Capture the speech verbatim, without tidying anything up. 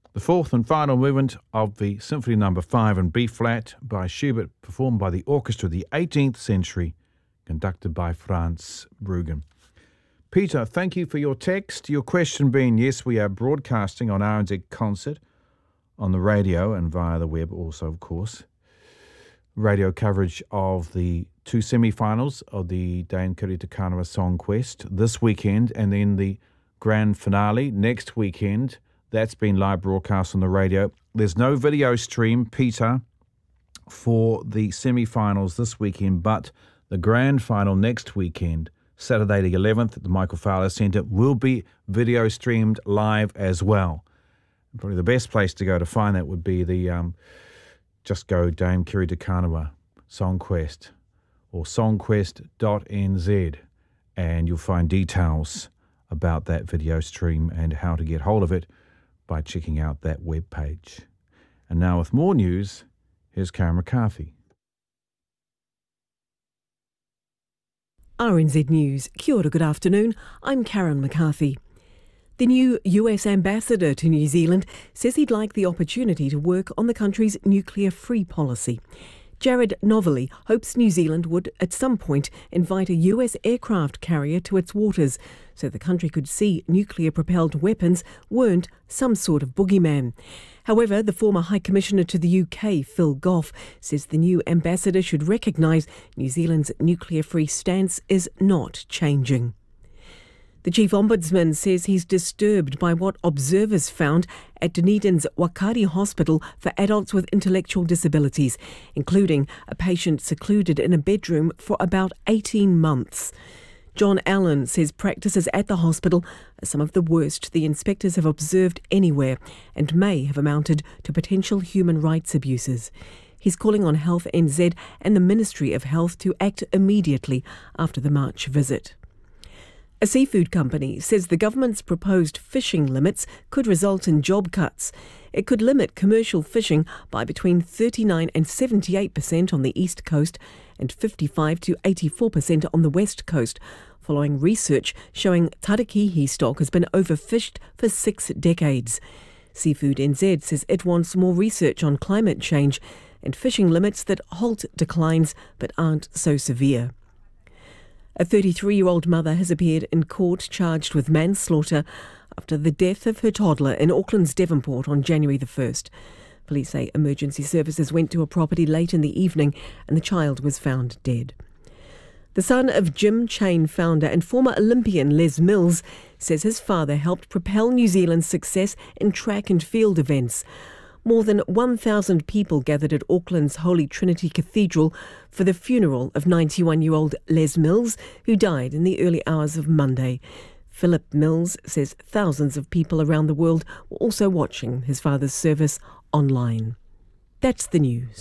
The fourth and final movement of the Symphony Number five in B-flat by Schubert, performed by the orchestra of the eighteenth century, conducted by Franz Bruggen. Peter, thank you for your text. Your question being, yes, we are broadcasting on R N Z Concert, on the radio and via the web also, of course. Radio coverage of the two semi-finals of the Dame Kiri Te Kanawa Song Quest this weekend, and then the grand finale next weekend. That's been live broadcast on the radio. There's no video stream, Peter, for the semi-finals this weekend, but the grand final next weekend, Saturday the eleventh at the Michael Fowler Centre, will be video streamed live as well. Probably the best place to go to find that would be the, um, just go Dame Kiri Te Kanawa Song Quest or songquest dot n z, and you'll find details about that video stream and how to get hold of it by checking out that web page. And now with more news, here's Karen McCarthy. R N Z News. Kia ora, good afternoon. I'm Karen McCarthy. The new U S ambassador to New Zealand says he'd like the opportunity to work on the country's nuclear-free policy. Jared Novelli hopes New Zealand would at some point invite a U S aircraft carrier to its waters so the country could see nuclear-propelled weapons weren't some sort of boogeyman. However, the former High Commissioner to the U K, Phil Goff, says the new ambassador should recognise New Zealand's nuclear-free stance is not changing. The Chief Ombudsman says he's disturbed by what observers found at Dunedin's Wakari Hospital for adults with intellectual disabilities, including a patient secluded in a bedroom for about eighteen months. John Allen says practices at the hospital are some of the worst the inspectors have observed anywhere and may have amounted to potential human rights abuses. He's calling on Health N Z and the Ministry of Health to act immediately after the March visit. A seafood company says the government's proposed fishing limits could result in job cuts. It could limit commercial fishing by between thirty-nine and seventy-eight percent on the east coast and fifty-five to eighty-four percent on the west coast, following research showing tarakihi stock has been overfished for six decades. Seafood N Z says it wants more research on climate change and fishing limits that halt declines but aren't so severe. A thirty-three-year-old mother has appeared in court charged with manslaughter after the death of her toddler in Auckland's Devonport on January the first. Police say emergency services went to a property late in the evening and the child was found dead. The son of gym chain founder and former Olympian Les Mills says his father helped propel New Zealand's success in track and field events. More than one thousand people gathered at Auckland's Holy Trinity Cathedral for the funeral of ninety-one-year-old Les Mills, who died in the early hours of Monday. Philip Mills says thousands of people around the world were also watching his father's service online. That's the news.